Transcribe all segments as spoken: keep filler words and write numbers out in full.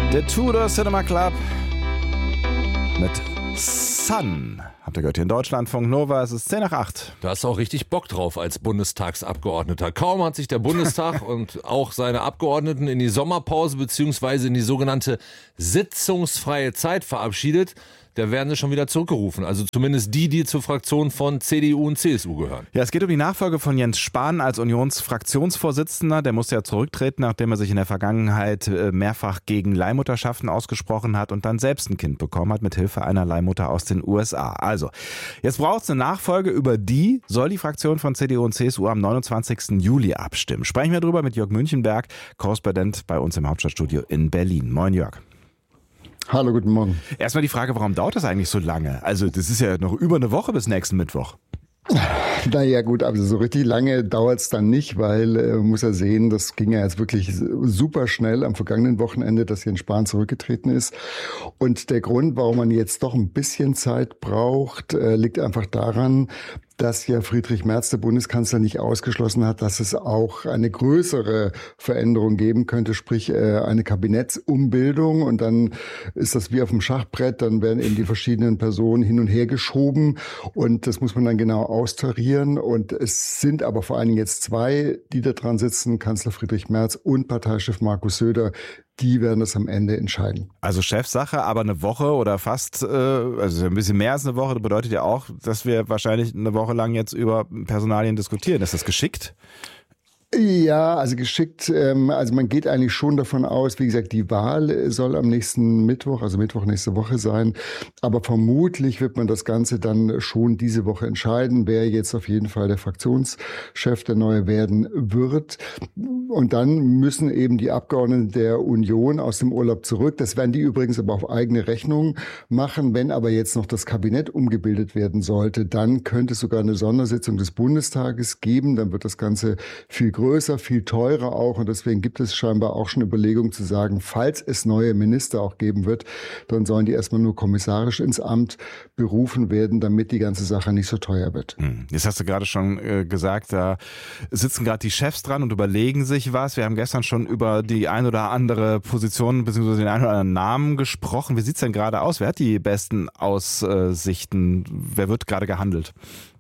Der Tudor Cinema Club mit Sun. Habt ihr gehört hier in Deutschlandfunk Nova, es ist zehn nach acht. Da hast du auch richtig Bock drauf als Bundestagsabgeordneter. Kaum hat sich der Bundestag und auch seine Abgeordneten in die Sommerpause bzw. in die sogenannte sitzungsfreie Zeit verabschiedet, da werden sie schon wieder zurückgerufen. Also zumindest die, die zur Fraktion von C D U und C S U gehören. Ja, es geht um die Nachfolge von Jens Spahn als Unionsfraktionsvorsitzender. Der musste ja zurücktreten, nachdem er sich in der Vergangenheit mehrfach gegen Leihmutterschaften ausgesprochen hat und dann selbst ein Kind bekommen hat mit Hilfe einer Leihmutter aus den U S A. Also, jetzt braucht es eine Nachfolge, über die soll die Fraktion von C D U und C S U am neunundzwanzigsten Juli abstimmen. Sprechen wir drüber mit Jörg Münchenberg, Korrespondent bei uns im Hauptstadtstudio in Berlin. Moin Jörg. Hallo, guten Morgen. Erstmal die Frage, warum dauert das eigentlich so lange? Also das ist ja noch über eine Woche bis nächsten Mittwoch. Naja gut, also so richtig lange dauert es dann nicht, weil äh, man muss ja sehen, das ging ja jetzt wirklich super schnell am vergangenen Wochenende, dass Jens Spahn zurückgetreten ist. Und der Grund, warum man jetzt doch ein bisschen Zeit braucht, äh, liegt einfach daran, dass ja Friedrich Merz, der Bundeskanzler, nicht ausgeschlossen hat, dass es auch eine größere Veränderung geben könnte, sprich eine Kabinettsumbildung. Und dann ist das wie auf dem Schachbrett, dann werden eben die verschiedenen Personen hin und her geschoben. Und das muss man dann genau austarieren. Und es sind aber vor allen Dingen jetzt zwei, die da dran sitzen, Kanzler Friedrich Merz und Parteichef Markus Söder. Die werden das am Ende entscheiden. Also Chefsache, aber eine Woche oder fast, äh, also ein bisschen mehr als eine Woche, das bedeutet ja auch, dass wir wahrscheinlich eine Woche lang jetzt über Personalien diskutieren. Ist das geschickt? Ja, also geschickt, ähm, also man geht eigentlich schon davon aus, wie gesagt, die Wahl soll am nächsten Mittwoch, also Mittwoch nächste Woche sein, aber vermutlich wird man das Ganze dann schon diese Woche entscheiden, wer jetzt auf jeden Fall der Fraktionschef der neue werden wird. Und dann müssen eben die Abgeordneten der Union aus dem Urlaub zurück. Das werden die übrigens aber auf eigene Rechnung machen. Wenn aber jetzt noch das Kabinett umgebildet werden sollte, dann könnte es sogar eine Sondersitzung des Bundestages geben. Dann wird das Ganze viel größer, viel teurer auch. Und deswegen gibt es scheinbar auch schon Überlegungen zu sagen, falls es neue Minister auch geben wird, dann sollen die erstmal nur kommissarisch ins Amt berufen werden, damit die ganze Sache nicht so teuer wird. Jetzt hast du gerade schon äh, gesagt, da sitzen gerade die Chefs dran und überlegen sich was. Wir haben gestern schon über die ein oder andere Position bzw. den einen oder anderen Namen gesprochen. Wie sieht's denn gerade aus? Wer hat die besten Aussichten? Wer wird gerade gehandelt?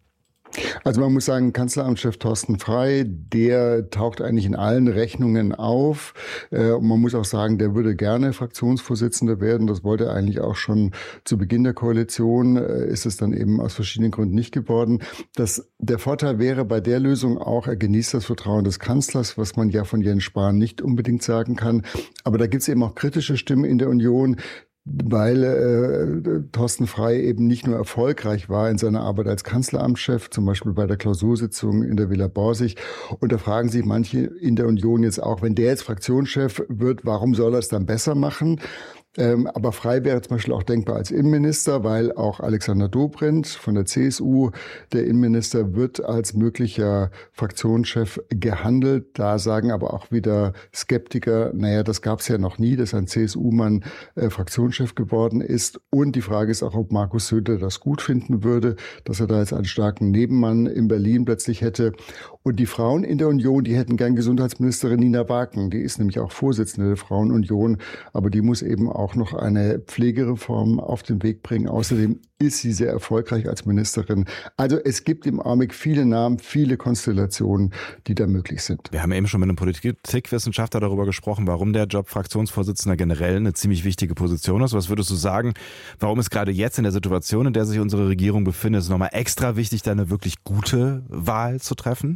Also man muss sagen, Kanzleramtschef Thorsten Frey, der taucht eigentlich in allen Rechnungen auf. Und man muss auch sagen, der würde gerne Fraktionsvorsitzender werden. Das wollte er eigentlich auch schon zu Beginn der Koalition. Ist es dann eben aus verschiedenen Gründen nicht geworden. Das, der Vorteil wäre bei der Lösung auch, er genießt das Vertrauen des Kanzlers, was man ja von Jens Spahn nicht unbedingt sagen kann. Aber da gibt es eben auch kritische Stimmen in der Union, weil äh, Thorsten Frey eben nicht nur erfolgreich war in seiner Arbeit als Kanzleramtschef, zum Beispiel bei der Klausursitzung in der Villa Borsig. Und da fragen sich manche in der Union jetzt auch, wenn der jetzt Fraktionschef wird, warum soll er es dann besser machen? Ähm, aber Frey wäre zum Beispiel auch denkbar als Innenminister, weil auch Alexander Dobrindt von der C S U, der Innenminister, wird als möglicher Fraktionschef gehandelt. Da sagen aber auch wieder Skeptiker, naja, das gab es ja noch nie, dass ein C S U-Mann äh, Fraktionschef geworden ist. Und die Frage ist auch, ob Markus Söder das gut finden würde, dass er da jetzt einen starken Nebenmann in Berlin plötzlich hätte. Und die Frauen in der Union, die hätten gern Gesundheitsministerin Nina Barken. Die ist nämlich auch Vorsitzende der Frauenunion, aber die muss eben auch noch eine Pflegereform auf den Weg bringen. Außerdem ist sie sehr erfolgreich als Ministerin. Also es gibt im Augenblick viele Namen, viele Konstellationen, die da möglich sind. Wir haben eben schon mit einem Politikwissenschaftler darüber gesprochen, warum der Job Fraktionsvorsitzender generell eine ziemlich wichtige Position ist. Was würdest du sagen, warum ist gerade jetzt in der Situation, in der sich unsere Regierung befindet, es nochmal extra wichtig, da eine wirklich gute Wahl zu treffen?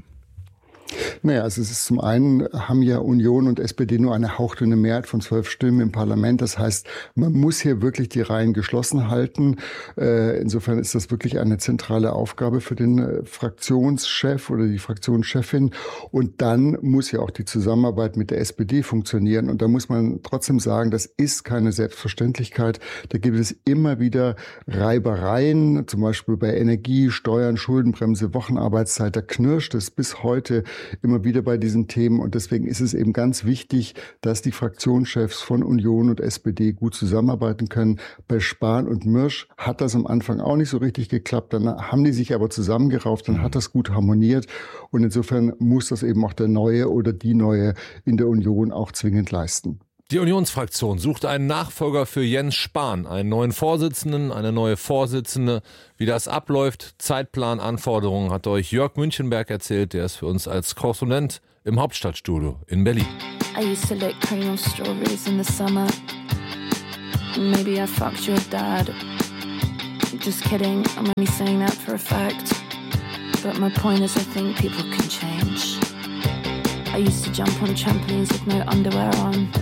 Naja, also es ist zum einen, haben ja Union und S P D nur eine hauchdünne Mehrheit von zwölf Stimmen im Parlament. Das heißt, man muss hier wirklich die Reihen geschlossen halten. Äh, insofern ist das wirklich eine zentrale Aufgabe für den äh, Fraktionschef oder die Fraktionschefin. Und dann muss ja auch die Zusammenarbeit mit der S P D funktionieren. Und da muss man trotzdem sagen, das ist keine Selbstverständlichkeit. Da gibt es immer wieder Reibereien, zum Beispiel bei Energie, Steuern, Schuldenbremse, Wochenarbeitszeit. Da knirscht es bis heute immer wieder bei diesen Themen. Und deswegen ist es eben ganz wichtig, dass die Fraktionschefs von Union und S P D gut zusammenarbeiten können. Bei Spahn und Mirsch hat das am Anfang auch nicht so richtig geklappt. Dann haben die sich aber zusammengerauft, dann hat das gut harmoniert. Und insofern muss das eben auch der Neue oder die Neue in der Union auch zwingend leisten. Die Unionsfraktion sucht einen Nachfolger für Jens Spahn, einen neuen Vorsitzenden, eine neue Vorsitzende. Wie das abläuft, Zeitplan, Anforderungen, hat euch Jörg Münchenberg erzählt. Der ist für uns als Korrespondent im Hauptstadtstudio in Berlin. I used to lick cream of strawberries in the summer. Maybe I fucked your dad. Just kidding, I'm only saying that for a fact. But my point is, I think people can change. I used to jump on trampolines with no underwear on.